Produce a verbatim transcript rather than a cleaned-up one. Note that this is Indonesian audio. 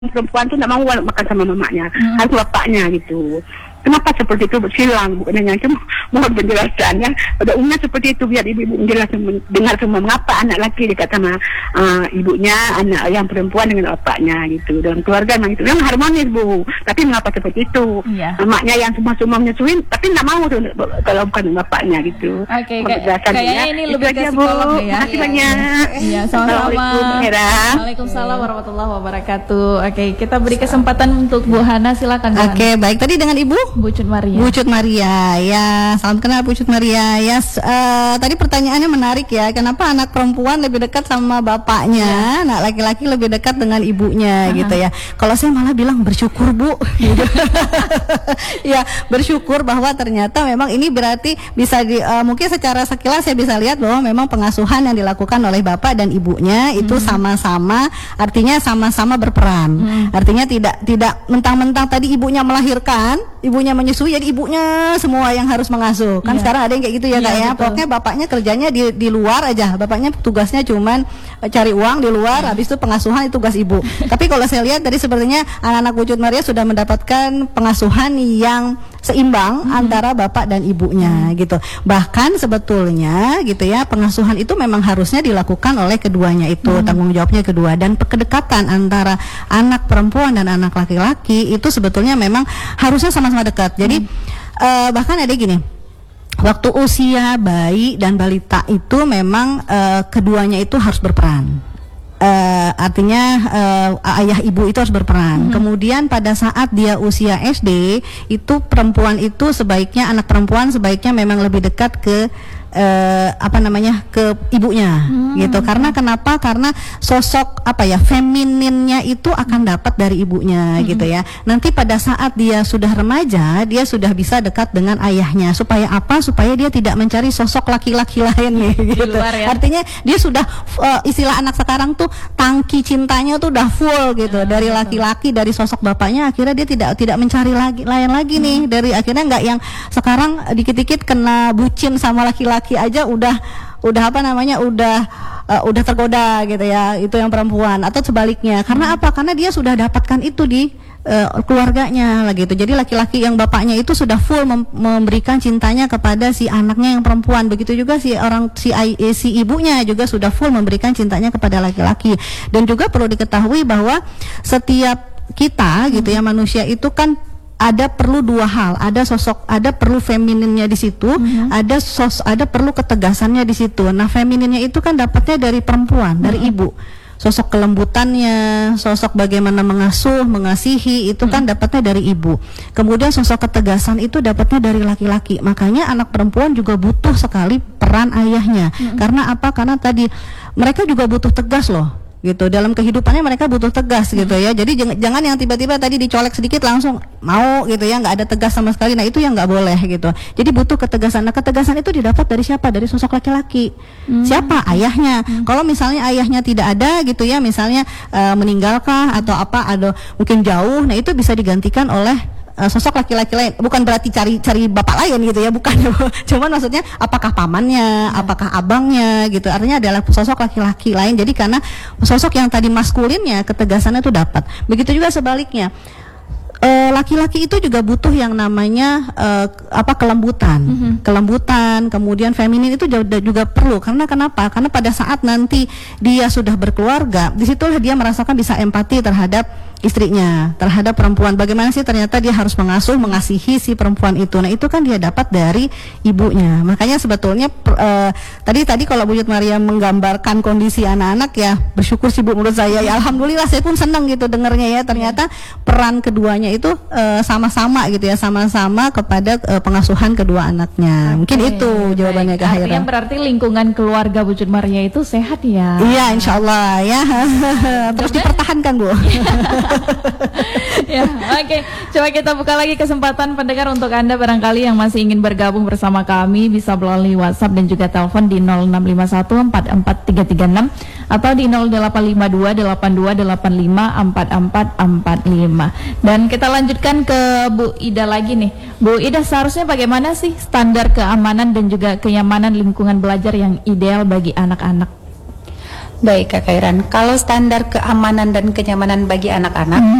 perempuan tuh tidak mau makan sama mamanya, hmm. harus bapaknya gitu. Kenapa seperti itu silang bukannya cuma mohon penjelasannya pada umumnya seperti itu biar ibu-ibu menjelaskan dengar semua mengapa anak laki dekat sama uh, ibunya, anak yang perempuan dengan bapaknya gitu. Dalam keluarga memang itu memang harmonis Bu, tapi mengapa seperti itu? Yeah. Emaknya yang semua-semua menyusuin tapi tidak mau tuh kalau bukan bapaknya gitu. Oke, okay, kayaknya ini itu lebih ke aja, psikolog Bu. ya. Terima kasih ya, banyak. Iya, sama-sama. Waalaikumsalam warahmatullahi wabarakatuh. Oke, kita beri kesempatan untuk Bu Hana, silakan. Oke, okay, baik. Tadi dengan Ibu Bu Cut Maria. Bu Cut Maria, ya salam kenal Bu Cut Maria. Ya, uh, tadi pertanyaannya menarik ya. Kenapa anak perempuan lebih dekat sama bapaknya, ya. Anak laki-laki lebih dekat dengan ibunya, uh-huh. gitu ya. Kalau saya malah bilang bersyukur Bu. Ya, bersyukur bahwa ternyata memang ini berarti bisa di, uh, mungkin secara sekilas saya bisa lihat bahwa memang pengasuhan yang dilakukan oleh bapak dan ibunya itu hmm. sama-sama, artinya sama-sama berperan. Hmm. Artinya tidak tidak mentang-mentang tadi ibunya melahirkan, ibunya menyusui, jadi ibunya semua yang harus mengasuh. Kan yeah. sekarang ada yang kayak gitu ya, yeah, Kak ya. Betul. Pokoknya bapaknya kerjanya di di luar aja. Bapaknya tugasnya cuman cari uang di luar, habis itu pengasuhan itu tugas ibu. Tapi kalau saya lihat tadi sepertinya anak-anak Bu Cut Maria sudah mendapatkan pengasuhan yang seimbang mm-hmm. antara bapak dan ibunya mm-hmm. gitu. Bahkan sebetulnya gitu ya, pengasuhan itu memang harusnya dilakukan oleh keduanya itu, mm-hmm. tanggung jawabnya kedua, dan kedekatan antara anak perempuan dan anak laki-laki itu sebetulnya memang harusnya sama-sama dekat. Jadi mm-hmm. uh, bahkan ada gini, waktu usia bayi dan balita itu memang uh, keduanya itu harus berperan. Uh, artinya uh, ayah ibu itu harus berperan. Mm-hmm. Kemudian pada saat dia usia S D itu perempuan itu sebaiknya, anak perempuan sebaiknya memang lebih dekat ke Uh, apa namanya ke ibunya hmm. gitu. Karena kenapa? Karena sosok apa ya femininnya itu akan dapat dari ibunya hmm. gitu ya. Nanti pada saat dia sudah remaja, dia sudah bisa dekat dengan ayahnya. Supaya apa? Supaya dia tidak mencari sosok laki-laki lain nih gitu. Luar, ya? Artinya dia sudah uh, istilah anak sekarang tuh tangki cintanya tuh udah full gitu. Hmm. Dari laki-laki, dari sosok bapaknya, akhirnya dia tidak tidak mencari lagi lain lagi hmm. nih. Dari akhirnya nggak yang sekarang dikit-dikit kena bucin sama laki-laki aja udah udah apa namanya udah uh, udah tergoda gitu ya, itu yang perempuan, atau sebaliknya. Karena apa? Karena dia sudah dapatkan itu di uh, keluarganya lah gitu. Jadi laki-laki yang bapaknya itu sudah full mem- memberikan cintanya kepada si anaknya yang perempuan. Begitu juga si orang si eh, si ibunya juga sudah full memberikan cintanya kepada laki-laki. Dan juga perlu diketahui bahwa setiap kita gitu ya, manusia itu kan ada perlu dua hal, ada sosok, ada perlu femininnya di situ, mm-hmm. ada sos, ada perlu ketegasannya di situ. Nah, femininnya itu kan dapatnya dari perempuan, mm-hmm. dari ibu. Sosok kelembutannya, sosok bagaimana mengasuh, mengasihi itu kan mm-hmm. dapatnya dari ibu. Kemudian sosok ketegasan itu dapatnya dari laki-laki. Makanya anak perempuan juga butuh sekali peran ayahnya. Mm-hmm. Karena apa? Karena tadi mereka juga butuh tegas loh. Gitu, dalam kehidupannya mereka butuh tegas gitu ya. Jadi jangan, jangan yang tiba-tiba tadi dicolek sedikit langsung mau gitu ya, nggak ada tegas sama sekali. Nah, itu yang nggak boleh gitu. Jadi butuh ketegasan. Nah, ketegasan itu didapat dari siapa? Dari sosok laki-laki. Hmm. Siapa? Ayahnya. Hmm. Kalau misalnya ayahnya tidak ada gitu ya, misalnya uh, meninggalkah atau apa, ada mungkin jauh, nah itu bisa digantikan oleh Uh, sosok laki-laki lain. Bukan berarti cari cari bapak lain gitu ya, bukan. Cuman maksudnya apakah pamannya, hmm. apakah abangnya gitu. Artinya adalah sosok laki-laki lain. Jadi karena sosok yang tadi maskulinnya ketegasannya itu dapat. Begitu juga sebaliknya. Uh, laki-laki itu juga butuh yang namanya uh, apa kelembutan, mm-hmm. kelembutan, kemudian feminin itu juga, juga perlu. Karena kenapa? Karena pada saat nanti dia sudah berkeluarga, disitulah dia merasakan bisa empati terhadap istrinya, terhadap perempuan. Bagaimana sih ternyata dia harus mengasuh, mengasihi si perempuan itu. Nah, itu kan dia dapat dari ibunya. Makanya sebetulnya uh, tadi tadi kalau Bu Cut Maria menggambarkan kondisi anak-anak ya, bersyukur sih Bu menurut saya. Ya alhamdulillah, saya pun senang gitu dengarnya ya. Ternyata peran keduanya itu uh, sama-sama gitu ya, sama-sama kepada uh, pengasuhan kedua anaknya. Mungkin okay, itu jawabannya Kak Haira. Artinya berarti lingkungan keluarga Bu Cut Maria itu sehat ya? Iya, insya Allah ya. Terus dipertahankan Bu. Ya, oke. Okay. Coba kita buka lagi kesempatan pendengar untuk Anda barangkali yang masih ingin bergabung bersama kami, bisa melalui WhatsApp dan juga telepon di nol enam lima satu empat empat tiga tiga enam atau di nol delapan lima dua delapan dua delapan lima empat empat empat lima. Dan kita lanjutkan ke Bu Ida lagi nih. Bu Ida, seharusnya bagaimana sih standar keamanan dan juga kenyamanan lingkungan belajar yang ideal bagi anak-anak? Baik Kak Kairan, kalau standar keamanan dan kenyamanan bagi anak-anak